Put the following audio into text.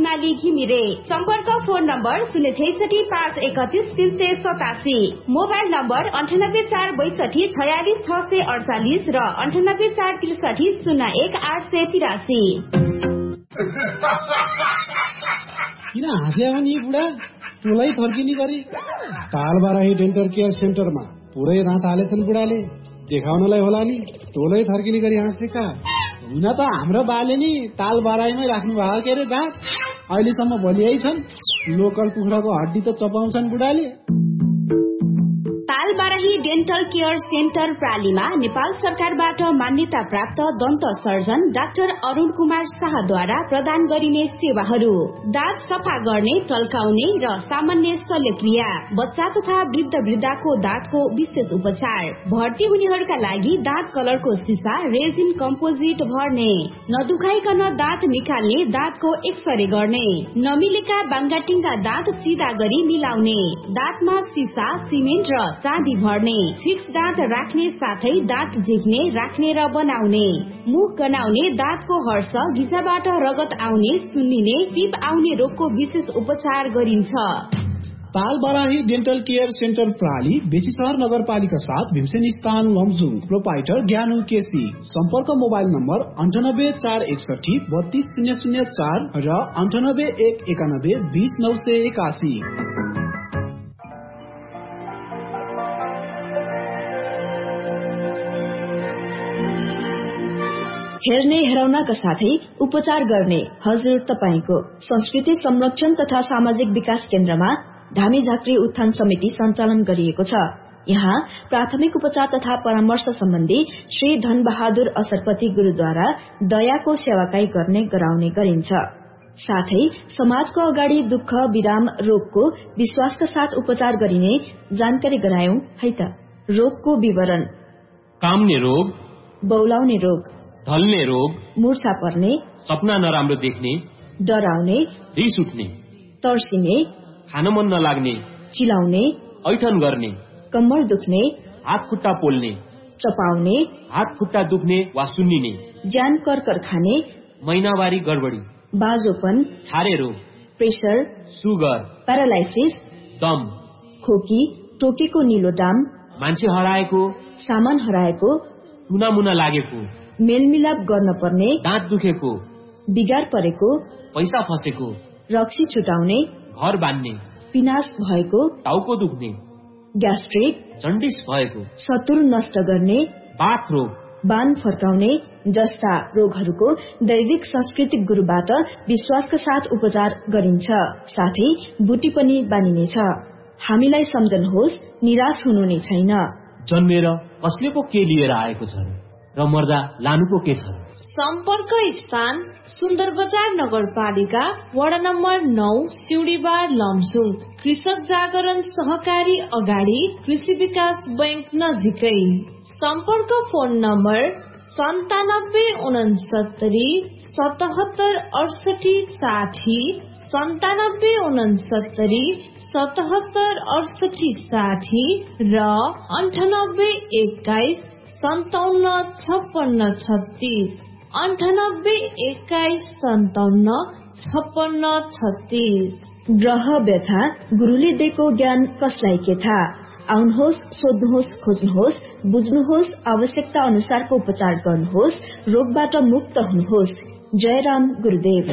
कर्णाली घिमिरे। सम्पर्क phone number 066531387, mobile number 9846264648 र 9846301883। किन हाँस्या नि बुढा? टोलै फर्किने गरी तालबाराही डेन्टल केयर सेन्टरमा पुरै रात हालेछन् बुढाले। देखाउनलाई होला नि, टोलै थर्किने गरी हाँसेका। हुन त हाम्रो बाले नि तालबाराहीमै राख्नु भएको के अरे दाँत। अहिलेसम्म भलियै छन्। लोकल कुखुराको हड्डी त चपाउँछन् बुढाले। तालबाराही डेन्टल केयर सेन्टर प्रालीमा नेपाल सरकारबाट मान्यता प्राप्त दन्त सर्जन डाक्टर अरुण कुमार शाहद्वारा प्रदान गरिने सेवाहरू: दाँत सफा गर्ने, टल्काउने र सामान्य शल्यक्रिया, बच्चा तथा वृद्ध वृद्धाको दाँतको विशेष उपचार, भर्ती हुनेहरूका लागि दाँत कलरको सिसा रेजिन कम्पोजिट भर्ने, नदुखाइकन दाँत निकाल्ने, दाँतको एक्सरे गर्ने, नमिलेका बाङ्गाटिङ्गा दाँत सिधा गरी मिलाउने, दाँतमा सिसा, सिमेन्ट र चाँदी भर्ने, फिक्स दाँत राख्ने साथै दाँत झिक्ने, राख्ने र बनाउने, मुख गनाउने, दाँतको हर्ष, गिजाबाट रगत आउने, सुन्निने, पिप आउने रोगको विशेष उपचार गरिन्छ। तालबाराही डेन्टल केयर सेन्टर प्राली, बेसीशहर नगरपालिका 7, भीमसेन स्थान लमजुङ। प्रोपाइटर ज्ञानु केसी। सम्पर्क मोबाइल नम्बर 9846132004 र 9819120981। हेर्ने हेराउनका साथै उपचार गर्ने हजुर तपाईको संस्कृति संरक्षण तथा सामाजिक विकास केन्द्रमा धामी झाँक्री उत्थान समिति सञ्चालन गरिएको छ। यहाँ प्राथमिक उपचार तथा परामर्श सम्बन्धी श्री धनबहादुर असरपति गुरुद्वारा दयाको सेवाकाई गर्ने गराउने गरिन्छ। साथै समाजको अगाडि दुःख विराम रोगको विश्वासका साथ उपचार गरिने जानकारी गरायौं है त। रोगको विवरण: काम्ने रोग, बौलाउने रोग, ढल्ने रोग, मूर्छा पर्ने, सपना नराम्रो देख्ने, डराउने, रिस उठ्ने, तर्सिने, खान मन नलाग्ने, चिलाउने, ऐठन गर्ने, कम्मर दुख्ने, हात खुट्टा पोल्ने, चपाउने, हात खुट्टा दुख्ने वा सुन्निने, ज्यान कर्कर खाने, महिनावारी गडबडी, बाजोपन, छारे रोग, प्रेसर, सुगर, प्यारालाइसिस, दम, खोकी, टोकेको निलो दाम, मान्छे हराएको, सामान हराएको, टुनामुना लागेको, मेलमिलाप गर्न पर्ने, दाँत दुखेको, बिगार परेको, पैसा फसेको, रक्सी छुटाउने, घर बान्ने, पिनास भएको, टाउको दुख्ने, ग्यास्ट्रिक, जन्डिस भएको, शत्रु नष्ट गर्ने, बाथ रोग, बान फर्काउने जस्ता रोगहरूको दैविक सांस्कृतिक गुरुबाट विश्वासका साथ उपचार गरिन्छ। साथै बुटी पनि बानिनेछ। हामीलाई सम्झनुहोस्, निराश हुनु नै छैन। जन्मेर कसले पो के लिएर आएको छ र मर्दा लानु पो के छ। सम्पर्क स्थान सुन्दर बजार नगरपालिका वडा नम्बर 9 सिउडीबार लमजुङ। कृषक जागरण सहकारी अगाडि कृषि विकास बैंक नजिकै। सम्पर्क फोन नम्बर 9769 77 68 60, 9769 77 68 60 र 9821 57 56 36, 9821 57 56 36। ग्रह व्यथा गुरुले दिएको ज्ञान कसलाई के थाहा? आउनुहोस्, सोध्नुहोस्, खोज्नुहोस्, बुझ्नुहोस्, आवश्यकता अनुसारको उपचार गर्नुहोस्, रोगबाट मुक्त हुनुहोस्। जय राम गुरुदेव।